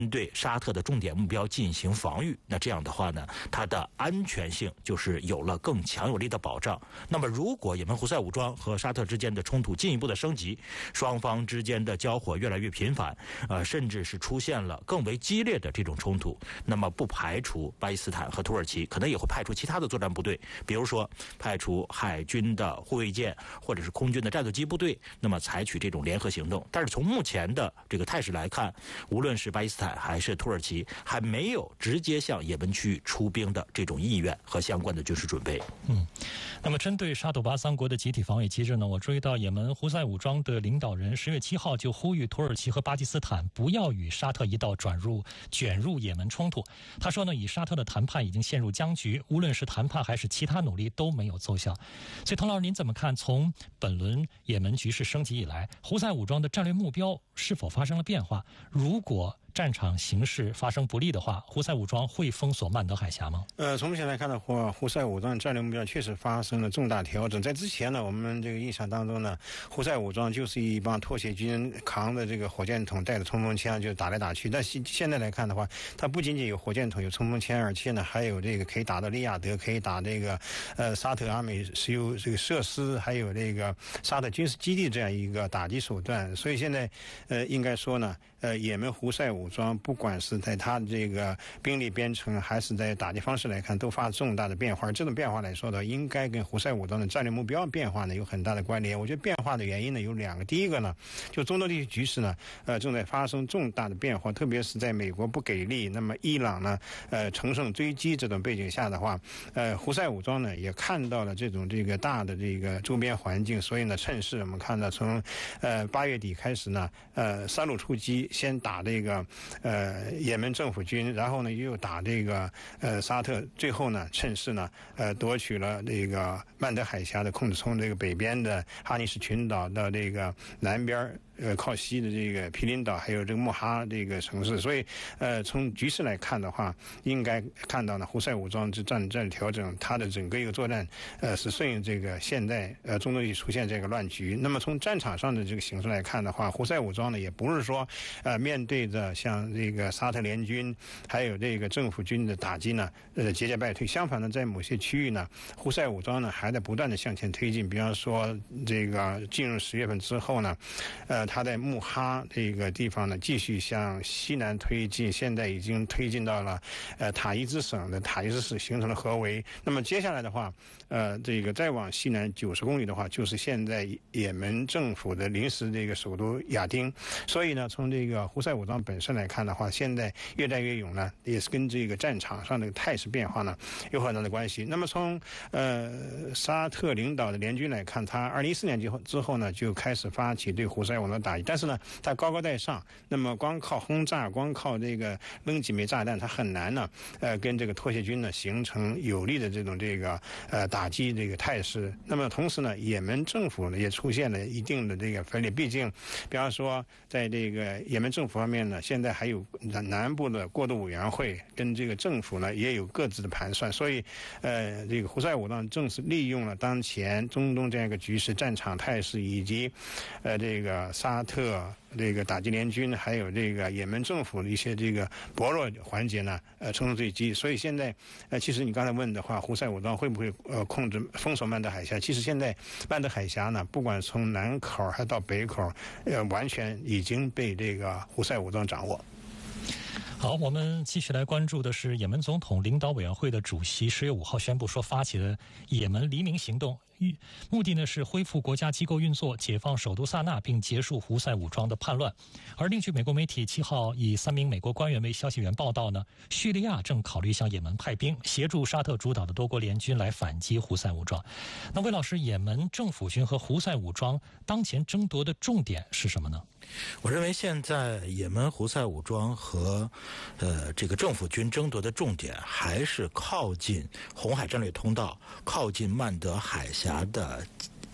对沙特的重点目标进行防御，那这样的话呢，它的安全性就是有了更强有力的保障。那么如果也门胡塞武装和沙特之间的冲突进一步的升级，双方之间的交火越来越频繁，甚至是出现了更为激烈的这种冲突，那么不排除巴基斯坦和土耳其可能也会派出其他的作战部队，比如说派出海军的护卫舰或者是空军的战斗机部队，那么采取这种联合行动。但是从目前的这个态势来看，无论是巴基斯坦还是土耳其还没有直接向也门区域出兵的这种意愿和相关的军事准备。 那么针对沙土巴三国的集体防御机制呢，我注意到也门胡塞武装的领导人10月7号就呼吁土耳其和巴基斯坦不要与沙特一道卷入也门冲突。他说呢，以沙特的谈判已经陷入僵局，无论是谈判还是其他努力都没有奏效。所以滕老师您怎么看，从本轮也门局势升级以来，胡塞武装的战略目标是否发生了变化？如果战场形势发生不利的话，胡塞武装会封锁曼德海峡吗？ 从目前来看的话，胡塞武装战略目标确实发生了重大调整。在之前呢，我们这个印象当中呢，胡塞武装就是一帮脱血军扛着这个火箭筒，带着冲锋枪就打来打去。但现在来看的话，它不仅仅有火箭筒、有冲锋枪，而且呢还有这个可以打到利雅得，可以打这个沙特阿美石油这个设施，还有这个沙特军事基地这样一个打击手段。所以现在应该说呢，也门胡塞武装不管是在它的这个兵力编程还是在打击方式来看，都发生重大的变化。这种变化来说的，应该跟胡塞武装的战略目标变化呢有很大的关联。我觉得变化的原因呢有两个，第一个呢，就中东地区局势呢正在发生重大的变化，特别是在美国不给力，那么伊朗呢乘胜追击这种背景下的话，胡塞武装呢也看到了这个大的这个周边环境，所以呢趁势我们看到从8月底开始呢三路出击，先打这个也门政府军，然后呢又打这个沙特，最后呢趁势呢夺取了这个曼德海峡的控制，从这个北边的哈尼什群岛到这个南边靠西的这个毗邻岛，还有这个穆哈这个城市。所以从局势来看的话，应该看到呢胡塞武装之战略调整，它的整个一个作战是顺应这个现在中东地出现这个乱局。那么从战场上的这个形势来看的话，胡塞武装呢也不是说面对着像这个沙特联军还有这个政府军的打击呢节节败退。相反呢，在某些区域呢，胡塞武装呢还在不断的向前推进。比方说这个进入10月份之后呢，他在穆哈这个地方呢继续向西南推进，现在已经推进到了塔伊兹省的塔伊兹市，形成了合围。那么接下来的话这个再往西南90公里的话，就是现在也门政府的临时这个首都亚丁。所以呢，从这个胡塞武装本身来看的话，现在越战越勇呢，也是跟这个战场上的态势变化呢有很大的关系。那么从沙特领导的联军来看，他2014年之后呢就开始发起对胡塞武装的打击，但是呢他高高在上，那么光靠轰炸，光靠这个扔几枚炸弹，他很难呢跟这个脱血军呢形成有力的这种打击这个态势。那么同时呢，也门政府呢也出现了一定的这个分裂，毕竟比方说在这个也门政府方面呢，现在还有南部的过渡委员会跟这个政府呢也有各自的盘算。所以这个胡塞武装正是利用了当前中东这样一个局势、战场态势，以及这个沙特这个打击联军还有这个也门政府的一些这个薄弱环节呢乘胜追击。所以现在其实你刚才问的话，胡塞武装会不会控制封锁曼德海峡，其实现在曼德海峡呢不管从南口还到北口完全已经被这个胡塞武装掌握。 好，我们继续来关注的是也门总统领导委员会的主席10月5号宣布说发起的也门黎明行动，目的呢是恢复国家机构运作，解放首都萨那，并结束胡塞武装的叛乱。而另据美国媒体7号以3名美国官员为消息源报道呢，叙利亚正考虑向也门派兵，协助沙特主导的多国联军来反击胡塞武装。那魏老师，也门政府军和胡塞武装当前争夺的重点是什么呢？ 我认为现在也门胡塞武装和这个政府军争夺的重点还是靠近红海战略通道，靠近曼德海峡的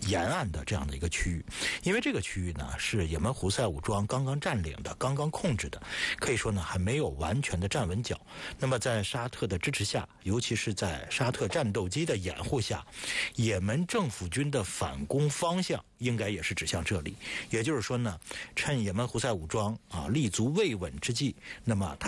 沿岸的这样的一个区域，因为这个区域呢是也门胡塞武装刚刚占领的、刚刚控制的，可以说呢还没有完全的站稳脚。那么在沙特的支持下，尤其是在沙特战斗机的掩护下，也门政府军的反攻方向应该也是指向这里。也就是说呢，趁也门胡塞武装立足未稳之际，那么